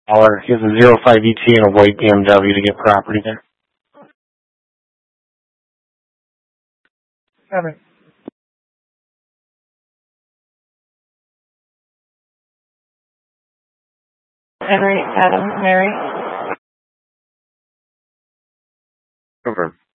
He has a 05 ET and a white BMW to get property there. Henry. Henry, Adam, Mary. Confirm.